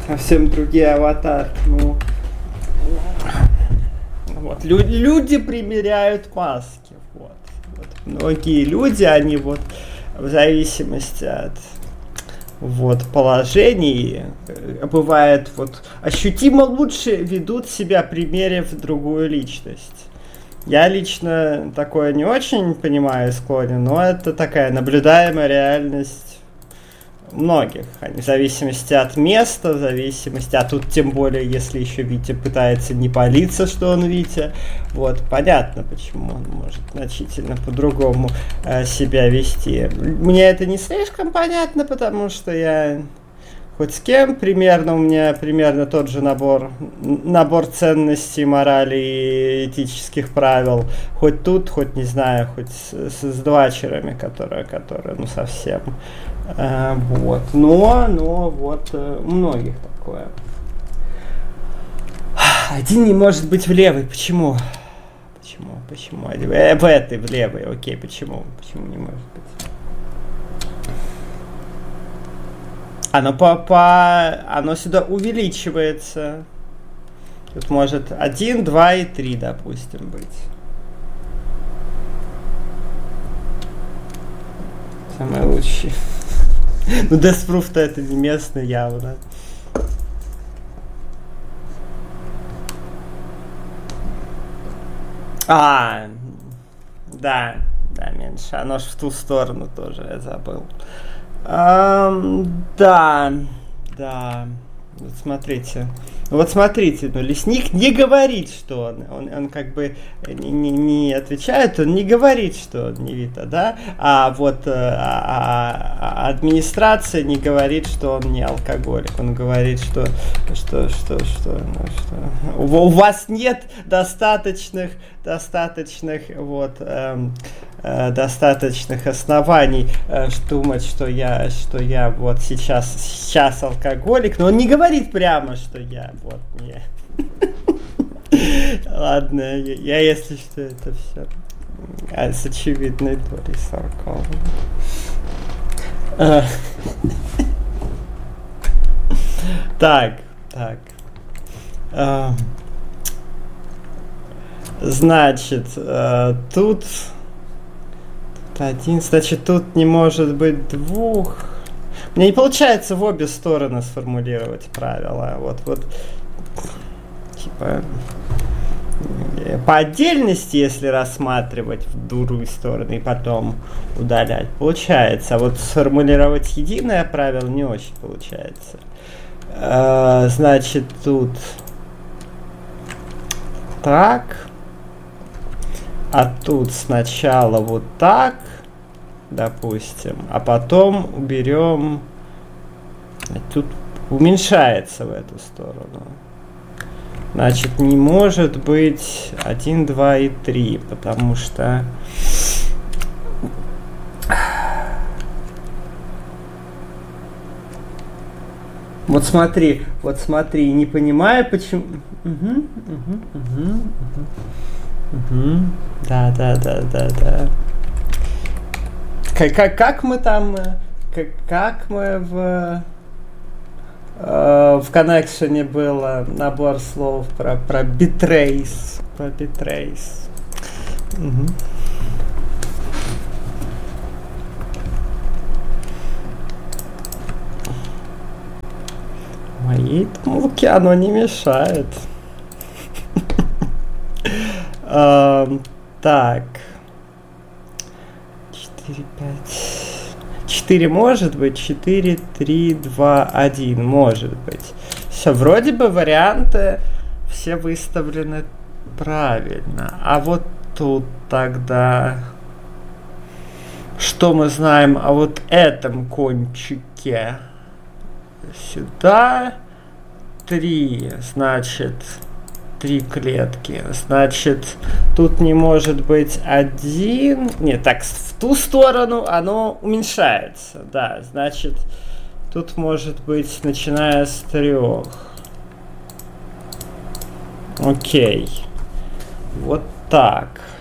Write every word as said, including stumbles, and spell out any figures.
совсем другие аватарки. Ну, вот. Лю- люди примеряют маски. Вот. Вот. Многие люди, они вот в зависимости от вот положений, бывает вот ощутимо лучше ведут себя, примерив другую личность. Я лично такое не очень понимаю и склонен, но это такая наблюдаемая реальность многих, в зависимости от места, в зависимости, а тут тем более, если еще Витя пытается не палиться, что он Витя, вот, понятно, почему он может значительно по-другому э, себя вести. Мне это не слишком понятно, потому что я хоть с кем примерно, у меня примерно тот же набор, набор ценностей, морали и этических правил. Хоть тут, хоть, не знаю, хоть с, с, с двачерами, которые, которые, ну, совсем. А, вот. Но, но, вот, у многих такое. Один не может быть в левой. Почему? Почему? Почему? Э, в этой, в левой. Окей, почему? Почему не может быть? Оно по, по, оно сюда увеличивается. Тут может один, два и три, допустим, быть. Самое лучшее. Ну, Death Proof-то это не местный явно. А, да, да, меньше. Оно ж в ту сторону тоже, я забыл. Um, да, да. Вот смотрите. Вот смотрите, ну, лесник не говорит, что он, он, он как бы не, не, не отвечает, он не говорит, что он не Вита, да, а вот а, а, администрация не говорит, что он не алкоголик, он говорит, что, что, что, что, ну, что у, у вас нет достаточных, достаточных, вот, эм, э, достаточных оснований э, думать, что я, что я вот сейчас, сейчас алкоголик, но он не говорит прямо, что я вот не. Ладно, я, я если что, это все а, с очевидной долей сарказма. А. Так, так. А. Значит, а, тут, тут один, значит, тут не может быть двух. Мне не получается в обе стороны сформулировать правила. Вот, вот, типа, по отдельности, если рассматривать в другую сторону и потом удалять, получается. А вот сформулировать единое правило не очень получается. А, значит, тут так, а тут сначала вот так. Допустим, а потом уберем, тут уменьшается в эту сторону. Значит, не может быть один, два и три, потому что вот смотри, вот смотри, не понимаю, почему. Угу, угу, угу, угу. Угу. Да, да, да, да, да. Как, как, как мы там, как, как мы в, э, в коннекшене было набор слов про, про битрейс, про битрейс. Угу. Моей музыке оно не мешает. Так. четыре, пять. четыре может быть, четыре, три, два, один может быть. Все, вроде бы варианты все выставлены правильно. А вот тут тогда что мы знаем о вот этом кончике? Сюда три, значит, три клетки. Значит, тут не может быть один. Нет, так, в ту сторону оно уменьшается. Да, значит, тут может быть, начиная с трех. Окей. Вот так.